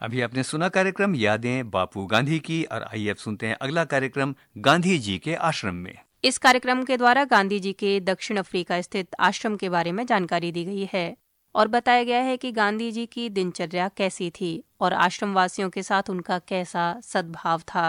अभी आपने सुना कार्यक्रम यादें बापू गांधी की, और आइए अब सुनते हैं अगला कार्यक्रम गांधी जी के आश्रम में। इस कार्यक्रम के द्वारा गांधी जी के दक्षिण अफ्रीका स्थित आश्रम के बारे में जानकारी दी गई है और बताया गया है कि गांधी जी की दिनचर्या कैसी थी और आश्रम वासियों के साथ उनका कैसा सद्भाव था।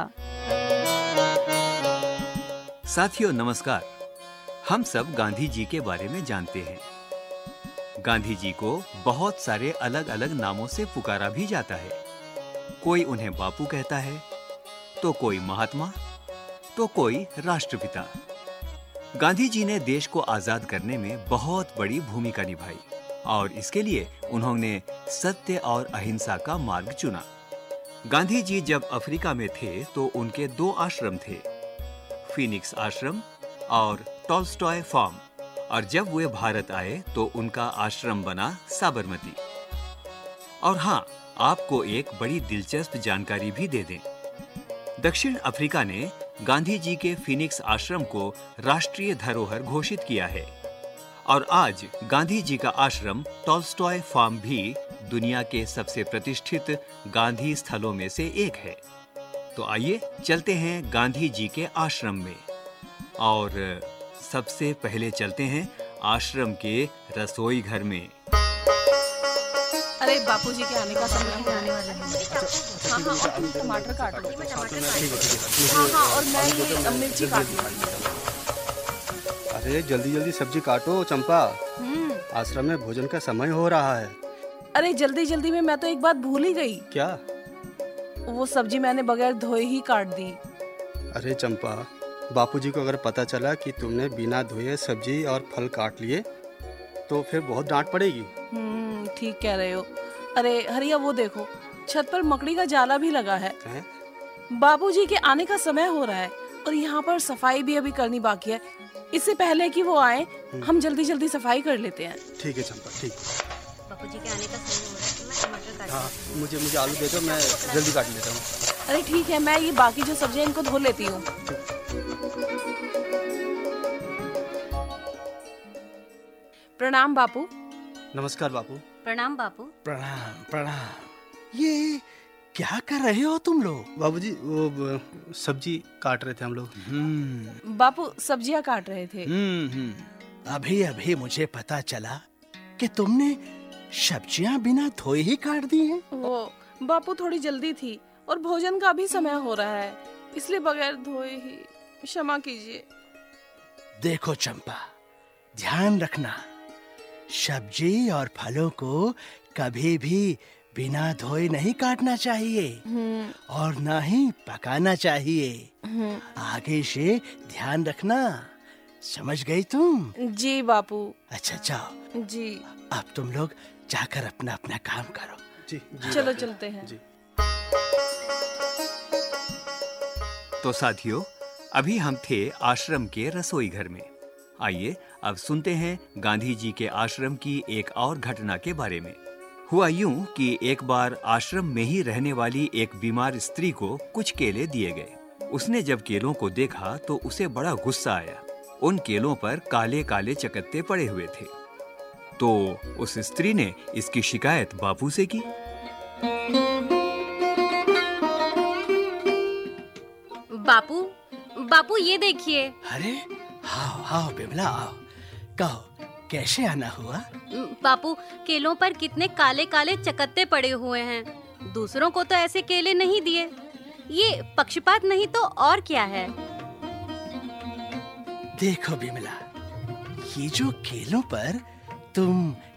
साथियों नमस्कार। हम सब गांधी जी के बारे में जानते हैं। गांधी जी को बहुत सारे अलग अलग नामों से पुकारा भी जाता है। कोई उन्हें बापू कहता है, तो कोई महात्मा, तो कोई राष्ट्रपिता। गांधी जी ने देश को आजाद करने में बहुत बड़ी भूमिका निभाई और इसके लिए उन्होंने सत्य और अहिंसा का मार्ग चुना। गांधी जी जब अफ्रीका में थे तो उनके 2 आश्रम थे, फीनिक्स आश्रम और टॉल्स्टॉय फार्म, और जब वे भारत आए तो उनका आश्रम बना साबरमती। और हाँ, आपको एक बड़ी दिलचस्प जानकारी भी दे दें। दक्षिण अफ्रीका ने गांधी जी के फीनिक्स आश्रम को राष्ट्रीय धरोहर घोषित किया है और आज गांधी जी का आश्रम टॉल्स्टॉय फार्म भी दुनिया के सबसे प्रतिष्ठित गांधी स्थलों में से एक है। तो आइए चलते हैं गांधी जी के आश्रम में, और सबसे पहले चलते हैं आश्रम के रसोई घर में। अरे बापूजी के आने का समय आने वाला है। हाँ हाँ, और तुम टमाटर काट लो। हाँ हाँ, और मैं ये मिर्ची काट लूँ। अरे जल्दी जल्दी सब्जी काटो चंपा, आश्रम में भोजन का समय हो रहा है। अरे जल्दी जल्दी में मैं तो एक बात भूल ही गई। क्या? वो सब्जी मैंने बगैर धोए ही काट दी। अरे चंपा, बापूजी को अगर पता चला कि तुमने बिना धोए सब्जी और फल काट लिए तो फिर बहुत डांट पड़ेगी। ठीक कह रहे हो। अरे हरिया, वो देखो, छत पर मकड़ी का जाला भी लगा है। बापूजी के आने का समय हो रहा है और यहाँ पर सफाई भी अभी करनी बाकी है। इससे पहले कि वो आए हम जल्दी जल्दी सफाई कर लेते हैं। ठीक है चंपा, ठीक। बापूजी के आने का समय हो रहा है, मैं टमाटर काट। हाँ, मुझे आलू दे दो, मैं जल्दी काट लेता हूँ। अरे ठीक है, मैं ये बाकी जो सब्जियां इनको धो लेती हूँ। प्रणाम बापू। नमस्कार बापू। प्रणाम बापू। प्रणाम प्रणाम। ये क्या कर रहे हो तुम लोग? बाबूजी वो सब्जी काट रहे थे हम लोग। बापू सब्जियां काट रहे थे। अभी अभी मुझे पता चला कि तुमने सब्जियां बिना धोए ही काट दी हैं। वो बापू थोड़ी जल्दी थी और भोजन का भी समय हो रहा है, इसलिए बगैर धोए ही। क्षमा कीजिए। देखो चंपा, ध्यान रखना, सब्जी और फलों को कभी भी बिना धोए नहीं काटना चाहिए और ना ही पकाना चाहिए। आगे से ध्यान रखना, समझ गई तुम? जी बापू। अच्छा जाओ जी। अब तुम लोग जाकर अपना अपना काम करो। जी चलो चलते हैं। जी। तो साथियों, अभी हम थे आश्रम के रसोई घर में। आइए अब सुनते हैं गांधी जी के आश्रम की एक और घटना के बारे में। हुआ यूं कि एक बार आश्रम में ही रहने वाली एक बीमार स्त्री को कुछ केले दिए गए। उसने जब केलों को देखा तो उसे बड़ा गुस्सा आया। उन केलों पर काले काले चकत्ते पड़े हुए थे। तो उस स्त्री ने इसकी शिकायत बापू से की। बापू ये देखिए। अरे आओ आओ बिमला, आओ, कहो कैसे आना हुआ? बापू, केलों पर कितने काले काले चकत्ते पड़े हुए हैं। दूसरों को तो ऐसे केले नहीं दिए। ये पक्षपात नहीं तो और क्या है? देखो बिमला, ये जो केलों पर तुम